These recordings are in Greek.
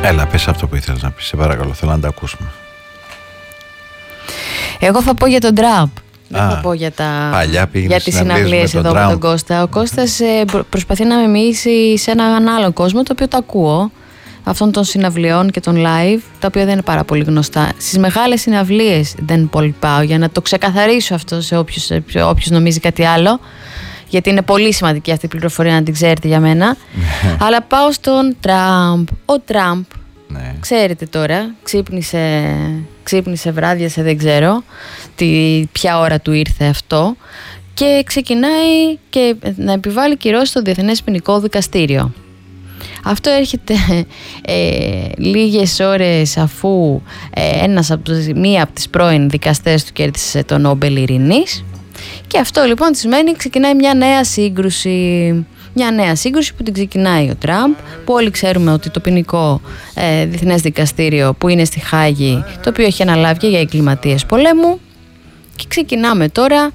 Έλα, πες αυτό που ήθελες να πεις, σε παρακαλώ, θέλω να τα ακούσουμε. Εγώ θα πω για τον Τραμπ. Δεν θα πω για τις συναυλίες εδώ με τον Κώστα. Ο Κώστας προσπαθεί να με μοιήσει σε έναν άλλο κόσμο, το οποίο το ακούω, αυτών των συναυλιών και των live, τα οποία δεν είναι πάρα πολύ γνωστά. Στις μεγάλες συναυλίες δεν πολύ πάω, για να το ξεκαθαρίσω αυτό σε όποιος νομίζει κάτι άλλο, γιατί είναι πολύ σημαντική αυτή η πληροφορία να την ξέρετε για μένα. Αλλά πάω στον Τραμπ. Ο Τραμπ, ξέρετε τώρα, ξύπνησε, βράδιασε, δεν ξέρω ποια ώρα του ήρθε αυτό, και ξεκινάει και να επιβάλλει κυρώσεις στο Διεθνές Ποινικό Δικαστήριο. Αυτό έρχεται λίγες ώρες αφού μία από τις πρώην δικαστές του κέρδισε το Νόμπελ Ειρηνής, και αυτό λοιπόν σημαίνει ξεκινάει μια νέα σύγκρουση. Μια νέα σύγκρουση που την ξεκινάει ο Τραμπ, που όλοι ξέρουμε ότι το ποινικό διεθνές δικαστήριο που είναι στη Χάγη, το οποίο έχει αναλάβει και για εγκληματίες πολέμου, και ξεκινάμε τώρα,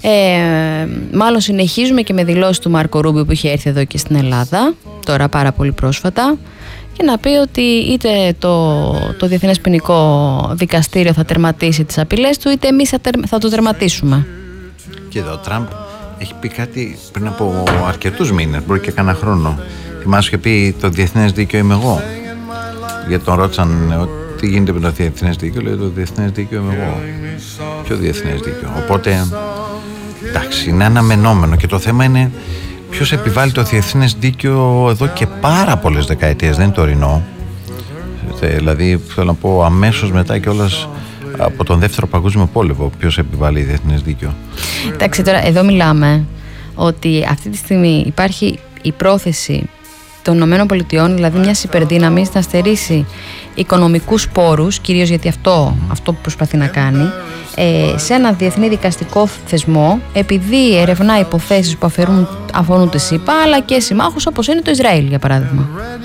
μάλλον συνεχίζουμε και με δηλώσεις του Μάρκο Ρούμπιο, που είχε έρθει εδώ και στην Ελλάδα τώρα πάρα πολύ πρόσφατα, και να πει ότι είτε το Διεθνές Ποινικό Δικαστήριο θα τερματίσει τις απειλές του, είτε εμείς θα το τερματίσουμε. Και εδώ ο Τραμπ έχει πει κάτι πριν από αρκετούς μήνες, μπορεί και κανένα χρόνο. Θυμάσαι, είχε πει το διεθνές δίκαιο είμαι εγώ. Γιατί τον ρώτησαν τι γίνεται με το διεθνές δίκαιο, λέει το διεθνές δίκαιο είμαι εγώ. Ποιο διεθνές δίκαιο? Οπότε, εντάξει, είναι αναμενόμενο, και το θέμα είναι ποιος επιβάλλει το διεθνές δίκαιο εδώ και πάρα πολλές δεκαετίες, δεν είναι τωρινό. Δηλαδή, θέλω να πω, αμέσως μετά κιόλας από τον Δεύτερο Παγκόσμιο Πόλεμο, ποιος επιβάλλει διεθνές δίκαιο. Εντάξει, τώρα εδώ μιλάμε ότι αυτή τη στιγμή υπάρχει η πρόθεση των ΗΠΑ, δηλαδή μιας υπερδύναμης, να στερήσει οικονομικούς πόρους, κυρίως γιατί αυτό που προσπαθεί να κάνει, σε ένα διεθνή δικαστικό θεσμό, επειδή ερευνά υποθέσεις που αφορούν τη ΣΥΠΑ, αλλά και συμμάχους όπως είναι το Ισραήλ, για παράδειγμα.